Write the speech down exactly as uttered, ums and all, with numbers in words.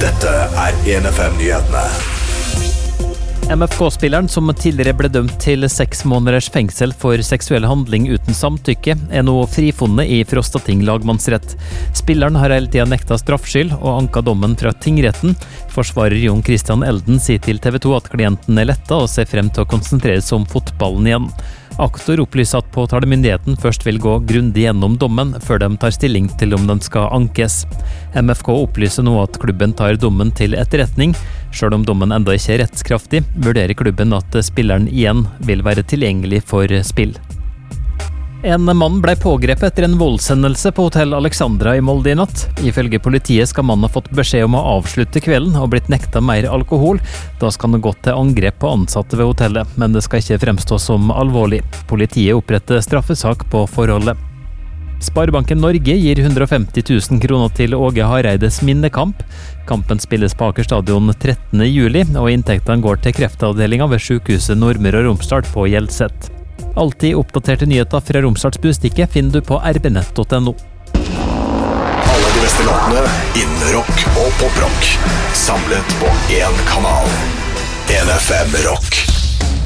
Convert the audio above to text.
Dette er en F M-nyhetene. M F K-spilleren som tidligere ble dømt til seks måneders fengsel for seksuell handling uten samtykke, er nå frifunnet i Frostating lagmannsrett. Spilleren har hele tiden nekta straffskyld og anka dommen fra tingretten. Forsvarer Jon Christian Elden sier til T V to at klienten er letta og ser frem til å konsentrere seg om fotballen igjen. Aktor opplyser at påtalemyndigheten først vil gå grundig gjennom dommen før de tar stilling til om den skal ankes. M F K opplyser nå at klubben tar dommen til etterretning. Selv om dommen enda ikke er rettskraftig, vurderer klubben at spilleren igjen vil være tilgjengelig for spill. En mann ble pågrepet etter en voldshendelse på Hotell Alexandra i Molde i natt. Ifølge politiet skal mannen ha fått beskjed om å avslutte kvelden og blitt nekta mer alkohol. Da skal han ha gått til angrep på ansatte ved hotellet, men det skal ikke fremstå som alvorlig. Politiet oppretter straffesak på forholdet. Sparebanken Norge gir hundre og femti tusen kroner til Åge Hareides minnekamp. Kampen spilles på Aker stadion trettende juli, og inntektene går til kreftavdelingen ved sykehuset Nordmøre og Romsdal på Hjelset. Alltid oppdaterte nyheter fra Romsdals Bustikke finner du på r b nett punktum n o. Alle de beste låtene innen rock og poprock, samlet på én kanal. en F M Rock.